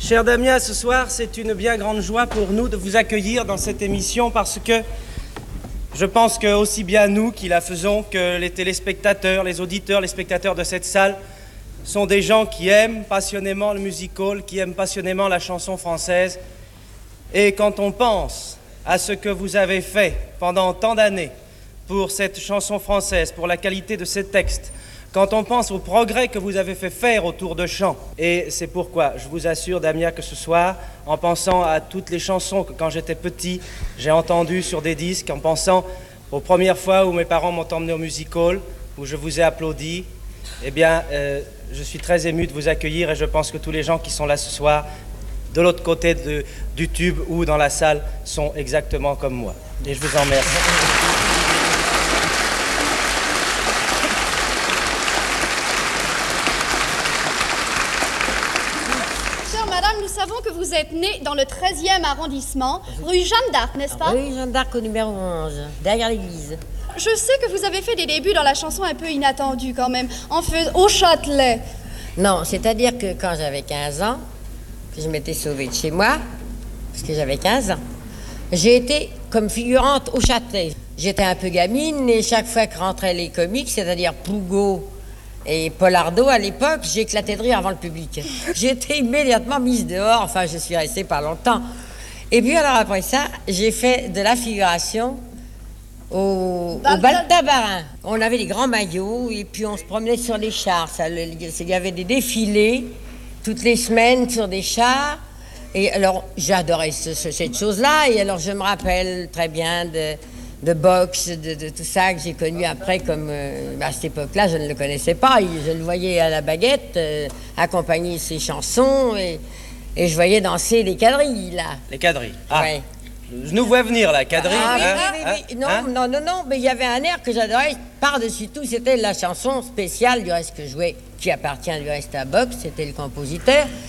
Cher Damien, ce soir, c'est une bien grande joie pour nous de vous accueillir dans cette émission parce que je pense que aussi bien nous qui la faisons que les téléspectateurs, les auditeurs, les spectateurs de cette salle sont des gens qui aiment passionnément le music-hall, qui aiment passionnément la chanson française. Et quand on pense à ce que vous avez fait pendant tant d'années pour cette chanson française, pour la qualité de ses textes, quand on pense aux progrès que vous avez fait faire autour de chant, et c'est pourquoi je vous assure, Damien, que ce soir, en pensant à toutes les chansons que quand j'étais petit, j'ai entendues sur des disques, en pensant aux premières fois où mes parents m'ont emmené au music-hall, où je vous ai applaudi, eh bien, je suis très ému de vous accueillir et je pense que tous les gens qui sont là ce soir, de l'autre côté du tube ou dans la salle, sont exactement comme moi. Et je vous en remercie. Nous savons que vous êtes née dans le 13e arrondissement, rue Jeanne d'Arc, n'est-ce pas? Rue Jeanne d'Arc au numéro 11, derrière l'église. Je sais que vous avez fait des débuts dans la chanson un peu inattendus quand même, au Châtelet. Non, c'est-à-dire que quand j'avais 15 ans, que je m'étais sauvée de chez moi, parce que j'avais 15 ans, j'ai été comme figurante au Châtelet. J'étais un peu gamine et chaque fois que rentraient les comiques, c'est-à-dire Pougot et Polardo, à l'époque, j'éclatais de rire avant le public. J'ai été immédiatement mise dehors, enfin je suis restée pas longtemps. Et puis alors après ça, j'ai fait de la figuration au bal de Tabarin. On avait les grands maillots et puis on se promenait sur les chars. Il y avait des défilés toutes les semaines sur des chars. Et alors j'adorais cette chose-là. Et alors je me rappelle très bien de boxe, de tout ça que j'ai connu après comme... à cette époque-là, je ne le connaissais pas. Je le voyais à la baguette, accompagner ses chansons, et je voyais danser les quadrilles, là. Les quadrilles. Ah, ouais. Je nous vois venir, la quadrille. Oui. Non, mais il y avait un air que j'adorais par-dessus tout. C'était la chanson spéciale, du reste que je jouais, qui appartient du reste à Box, c'était le compositeur.